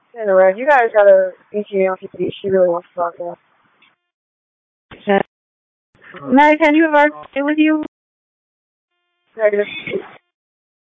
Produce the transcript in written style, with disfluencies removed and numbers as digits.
Anyway, you guys gotta BT on PPD. She really wants to talk to Maddie, can you ever stay with you? Negative.